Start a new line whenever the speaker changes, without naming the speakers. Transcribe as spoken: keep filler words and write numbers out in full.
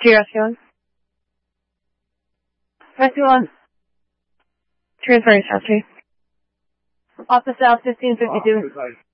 G rescue one. Rescue one. Transferring south, please. Off the south, fifteen fifty-two.